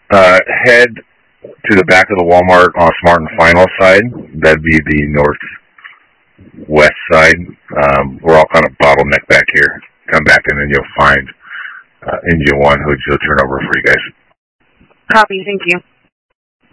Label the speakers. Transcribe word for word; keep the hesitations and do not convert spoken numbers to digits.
Speaker 1: Uh, head to the back of the Walmart on Smart and Final side. That'd be the northwest side. Um, we're all kind of bottlenecked back here. Come back and then you'll find uh, Engine One, who will turn over for you guys.
Speaker 2: Copy. Thank you.